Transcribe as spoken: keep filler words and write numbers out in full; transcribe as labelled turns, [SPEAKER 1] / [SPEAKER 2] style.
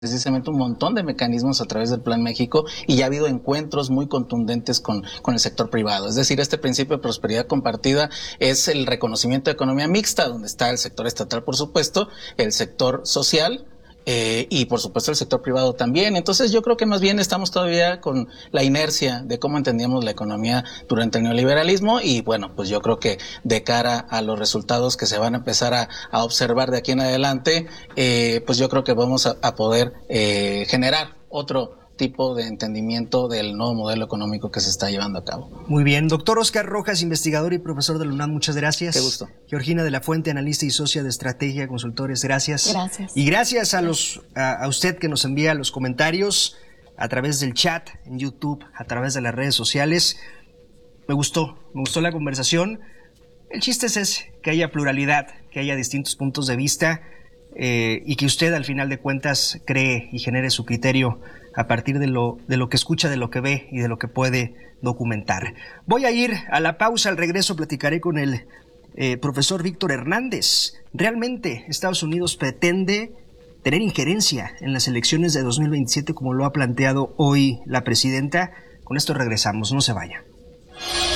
[SPEAKER 1] precisamente un montón de mecanismos a través del Plan México y ya ha habido encuentros muy contundentes con, con el sector privado. Es decir, este principio de prosperidad compartida es el reconocimiento de economía mixta, donde está el sector estatal, por supuesto, el sector social, Eh, y por supuesto el sector privado también. Entonces yo creo que más bien estamos todavía con la inercia de cómo entendíamos la economía durante el neoliberalismo y bueno, pues yo creo que de cara a los resultados que se van a empezar a, a observar de aquí en adelante, eh, pues yo creo que vamos a, a poder eh, generar otro tipo de entendimiento del nuevo modelo económico que se está llevando a cabo.
[SPEAKER 2] Muy bien, doctor Oscar Rojas, investigador y profesor de la UNAM, muchas gracias.
[SPEAKER 1] Qué gusto.
[SPEAKER 2] Georgina de la Fuente, analista y socia de Estrategia Consultores, gracias.
[SPEAKER 3] Gracias.
[SPEAKER 2] Y gracias a los a, a usted que nos envía los comentarios a través del chat en YouTube, a través de las redes sociales. Me gustó, me gustó la conversación. El chiste es ese, que haya pluralidad, que haya distintos puntos de vista eh, y que usted al final de cuentas cree y genere su criterio a partir de lo, de lo que escucha, de lo que ve y de lo que puede documentar. Voy a ir a la pausa, al regreso platicaré con el eh, profesor Víctor Hernández. ¿Realmente Estados Unidos pretende tener injerencia en las elecciones de dos mil veintisiete como lo ha planteado hoy la presidenta? Con esto regresamos, no se vaya.